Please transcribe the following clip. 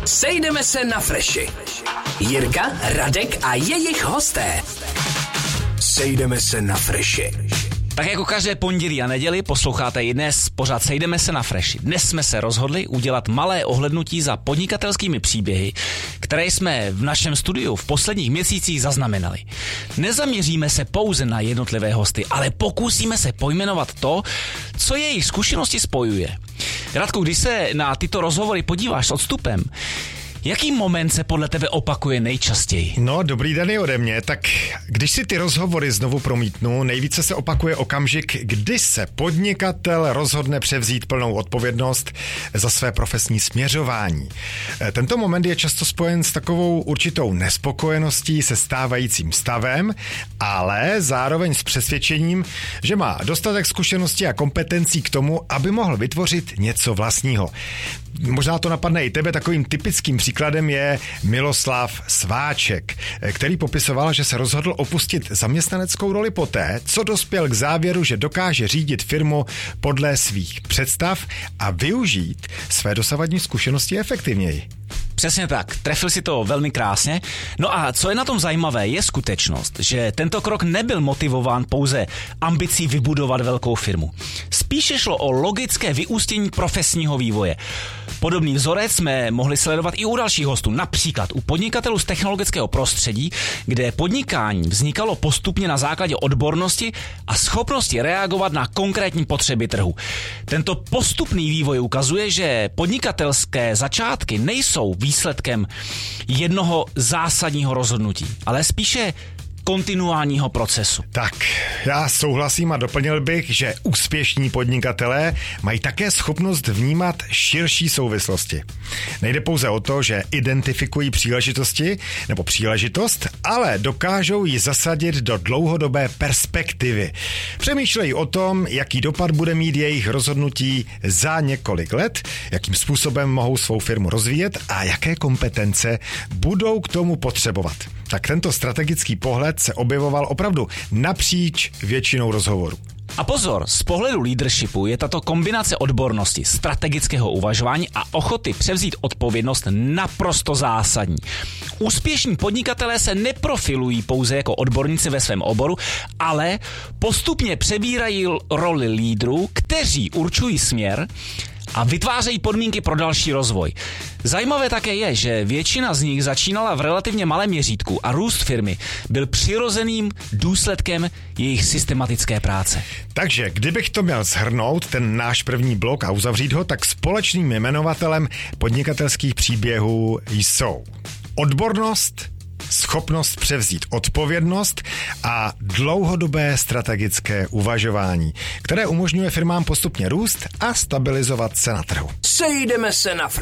Sejdeme se na Freši. Jirka, Radek a jejich hosté. Sejdeme se na Freši. Tak jako každé pondělí a neděli posloucháte i dnes pořád Sejdeme se na Freši. Dnes jsme se rozhodli udělat malé ohlédnutí za podnikatelskými příběhy, které jsme v našem studiu v posledních měsících zaznamenali. Nezaměříme se pouze na jednotlivé hosty, ale pokusíme se pojmenovat to, co jejich zkušenosti spojuje. Radku, když se na tyto rozhovory podíváš s odstupem, jaký moment se podle tebe opakuje nejčastěji? No, dobrý den i ode mě. Tak když si ty rozhovory znovu promítnu, nejvíce se opakuje okamžik, kdy se podnikatel rozhodne převzít plnou odpovědnost za své profesní směřování. Tento moment je často spojen s takovou určitou nespokojeností se stávajícím stavem, ale zároveň s přesvědčením, že má dostatek zkušeností a kompetencí k tomu, aby mohl vytvořit něco vlastního. Možná to napadne i tebe, takovým typickým příkladem je Miloslav Sváček, který popisoval, že se rozhodl opustit zaměstnaneckou roli poté, co dospěl k závěru, že dokáže řídit firmu podle svých představ a využít své dosavadní zkušenosti efektivněji. Přesně tak, trefil si to velmi krásně. No a co je na tom zajímavé, je skutečnost, že tento krok nebyl motivován pouze ambicí vybudovat velkou firmu. Spíše šlo o logické vyústění profesního vývoje. Podobný vzorec jsme mohli sledovat i u dalších hostů, například u podnikatelů z technologického prostředí, kde podnikání vznikalo postupně na základě odbornosti a schopnosti reagovat na konkrétní potřeby trhu. Tento postupný vývoj ukazuje, že podnikatelské začátky nejsou výsledkem jednoho zásadního rozhodnutí, ale spíše kontinuálního procesu. Tak, já souhlasím a doplnil bych, že úspěšní podnikatelé mají také schopnost vnímat širší souvislosti. Nejde pouze o to, že identifikují příležitosti nebo příležitost, ale dokážou ji zasadit do dlouhodobé perspektivy. Přemýšlejí o tom, jaký dopad bude mít jejich rozhodnutí za několik let, jakým způsobem mohou svou firmu rozvíjet a jaké kompetence budou k tomu potřebovat. Tak tento strategický pohled se objevoval opravdu napříč většinou rozhovorů. A pozor, z pohledu leadershipu je tato kombinace odbornosti, strategického uvažování a ochoty převzít odpovědnost naprosto zásadní. Úspěšní podnikatelé se neprofilují pouze jako odborníci ve svém oboru, ale postupně přebírají roli lídrů, kteří určují směr a vytvářejí podmínky pro další rozvoj. Zajímavé také je, že většina z nich začínala v relativně malém měřítku a růst firmy byl přirozeným důsledkem jejich systematické práce. Takže kdybych to měl shrnout, ten náš první blok a uzavřít ho, tak společným jmenovatelem podnikatelských příběhů jsou odbornost, schopnost převzít odpovědnost a dlouhodobé strategické uvažování, které umožňuje firmám postupně růst a stabilizovat se na trhu. Sejdeme se na